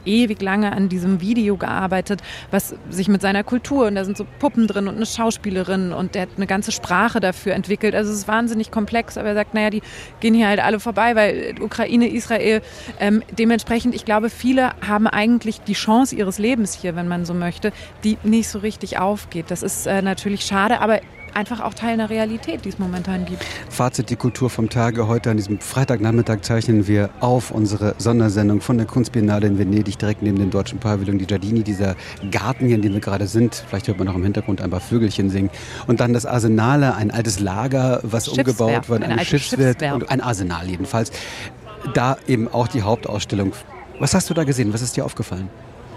ewig lange an diesem Video gearbeitet, was sich mit seiner Kultur, und da sind so Puppen drin und eine Schauspielerin und der hat eine ganze Sprache dafür entwickelt. Also es ist wahnsinnig komplex, aber er sagt, naja, die gehen hier halt alle vorbei, weil Ukraine, Israel, dementsprechend, ich glaube, viele haben eigentlich die Chance ihres Lebens hier, wenn man so möchte, die nicht so richtig aufgeht. Das ist natürlich schade, aber einfach auch Teil einer Realität, die es momentan gibt. Fazit, die Kultur vom Tage. Heute an diesem Freitagnachmittag zeichnen wir auf unsere Sondersendung von der Kunstbiennale in Venedig, direkt neben dem Deutschen Pavillon, die Giardini, dieser Garten hier, in dem wir gerade sind. Vielleicht hört man noch im Hintergrund ein paar Vögelchen singen. Und dann das Arsenale, ein altes Lager, was umgebaut wurde, eine Schiffswerft, ein Arsenal jedenfalls. Da eben auch die Hauptausstellung. Was hast du da gesehen? Was ist dir aufgefallen?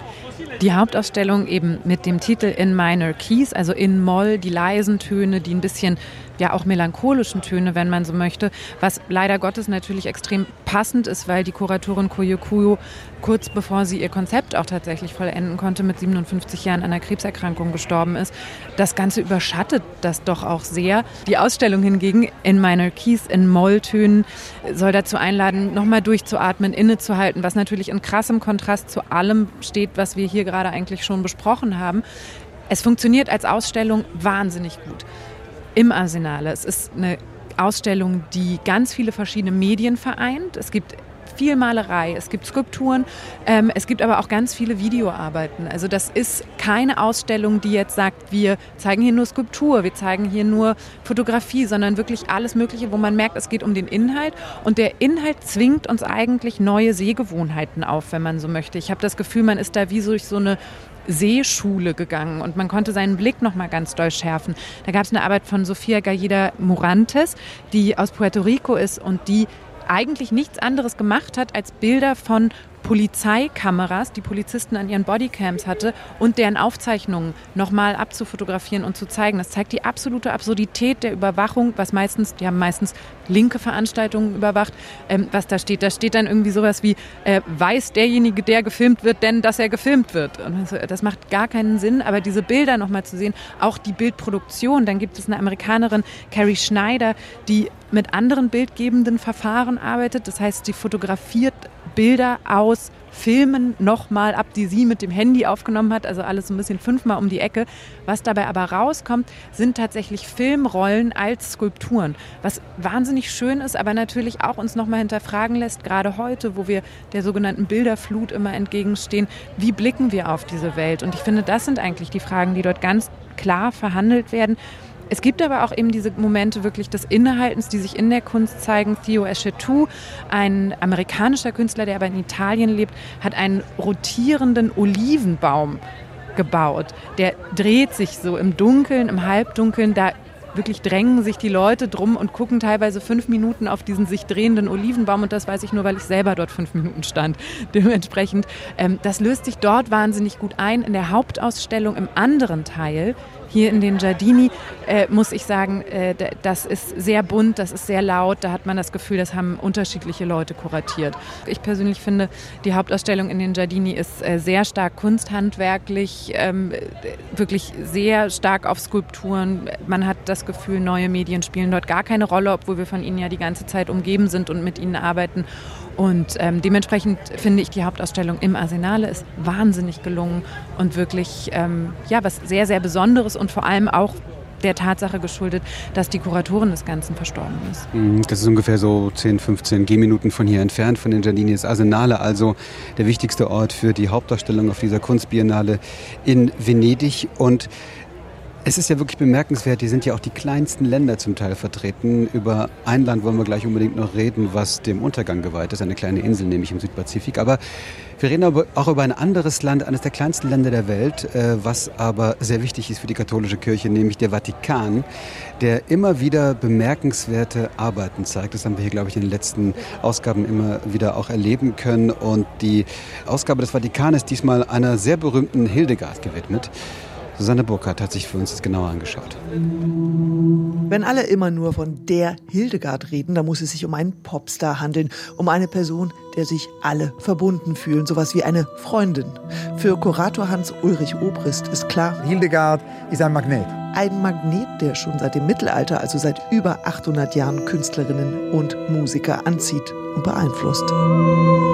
Die Hauptausstellung eben mit dem Titel In Minor Keys, also in Moll, die leisen Töne, die ein bisschen ja auch melancholischen Töne, wenn man so möchte, was leider Gottes natürlich extrem passend ist, weil die Kuratorin Koyo kurz bevor sie ihr Konzept auch tatsächlich vollenden konnte, mit 57 Jahren an einer Krebserkrankung gestorben ist. Das Ganze überschattet das doch auch sehr. Die Ausstellung hingegen in Minor Keys, in Molltönen, soll dazu einladen, nochmal durchzuatmen, innezuhalten, was natürlich in krassem Kontrast zu allem steht, was wir hier gerade eigentlich schon besprochen haben. Es funktioniert als Ausstellung wahnsinnig gut. Im Arsenale. Es ist eine Ausstellung, die ganz viele verschiedene Medien vereint. Es gibt viel Malerei, es gibt Skulpturen, es gibt aber auch ganz viele Videoarbeiten. Also das ist keine Ausstellung, die jetzt sagt, wir zeigen hier nur Skulptur, wir zeigen hier nur Fotografie, sondern wirklich alles Mögliche, wo man merkt, es geht um den Inhalt. Und der Inhalt zwingt uns eigentlich neue Sehgewohnheiten auf, wenn man so möchte. Ich habe das Gefühl, man ist da wie durch so eine Sehschule gegangen und man konnte seinen Blick noch mal ganz doll schärfen. Da gab es eine Arbeit von Sofia Gallida Morantes, die aus Puerto Rico ist und die eigentlich nichts anderes gemacht hat, als Bilder von Polizeikameras, die Polizisten an ihren Bodycams hatte, und deren Aufzeichnungen nochmal abzufotografieren und zu zeigen. Das zeigt die absolute Absurdität der Überwachung, die haben meistens linke Veranstaltungen überwacht, was da steht. Da steht dann irgendwie sowas wie, weiß derjenige, der gefilmt wird, denn dass er gefilmt wird. Und das macht gar keinen Sinn, aber diese Bilder nochmal zu sehen, auch die Bildproduktion, dann gibt es eine Amerikanerin, Carrie Schneider, die mit anderen bildgebenden Verfahren arbeitet. Das heißt, sie fotografiert Bilder aus Filmen nochmal ab, die sie mit dem Handy aufgenommen hat, also alles so ein bisschen 5-mal um die Ecke. Was dabei aber rauskommt, sind tatsächlich Filmrollen als Skulpturen, was wahnsinnig schön ist, aber natürlich auch uns nochmal hinterfragen lässt, gerade heute, wo wir der sogenannten Bilderflut immer entgegenstehen, wie blicken wir auf diese Welt? Und ich finde, das sind eigentlich die Fragen, die dort ganz klar verhandelt werden. Es gibt aber auch eben diese Momente wirklich des Innehaltens, die sich in der Kunst zeigen. Theo Eschetou, ein amerikanischer Künstler, der aber in Italien lebt, hat einen rotierenden Olivenbaum gebaut. Der dreht sich so im Dunkeln, im Halbdunkeln, da wirklich drängen sich die Leute drum und gucken teilweise 5 Minuten auf diesen sich drehenden Olivenbaum. Und das weiß ich nur, weil ich selber dort 5 Minuten stand. Dementsprechend, das löst sich dort wahnsinnig gut ein. In der Hauptausstellung im anderen Teil, hier in den Giardini, muss ich sagen, das ist sehr bunt, das ist sehr laut. Da hat man das Gefühl, das haben unterschiedliche Leute kuratiert. Ich persönlich finde, die Hauptausstellung in den Giardini ist sehr stark kunsthandwerklich, wirklich sehr stark auf Skulpturen. Man hat das Gefühl, neue Medien spielen dort gar keine Rolle, obwohl wir von ihnen ja die ganze Zeit umgeben sind und mit ihnen arbeiten. Und dementsprechend finde ich, die Hauptausstellung im Arsenale ist wahnsinnig gelungen und wirklich was sehr, sehr Besonderes und vor allem auch der Tatsache geschuldet, dass die Kuratorin des Ganzen verstorben ist. Das ist ungefähr so 10, 15 Gehminuten von hier entfernt, von den Giardini. Das Arsenale, also der wichtigste Ort für die Hauptausstellung auf dieser Kunstbiennale in Venedig. Und es ist ja wirklich bemerkenswert, hier sind ja auch die kleinsten Länder zum Teil vertreten. Über ein Land wollen wir gleich unbedingt noch reden, was dem Untergang geweiht ist, eine kleine Insel, nämlich im Südpazifik. Aber wir reden aber auch über ein anderes Land, eines der kleinsten Länder der Welt, was aber sehr wichtig ist für die katholische Kirche, nämlich der Vatikan, der immer wieder bemerkenswerte Arbeiten zeigt. Das haben wir hier, glaube ich, in den letzten Ausgaben immer wieder auch erleben können. Und die Ausgabe des Vatikan ist diesmal einer sehr berühmten Hildegard gewidmet. Susanne Burkhardt hat sich für uns das genauer angeschaut. Wenn alle immer nur von der Hildegard reden, dann muss es sich um einen Popstar handeln, um eine Person, der sich alle verbunden fühlen, sowas wie eine Freundin. Für Kurator Hans-Ulrich Obrist ist klar, Hildegard ist ein Magnet. Ein Magnet, der schon seit dem Mittelalter, also seit über 800 Jahren, Künstlerinnen und Musiker anzieht und beeinflusst.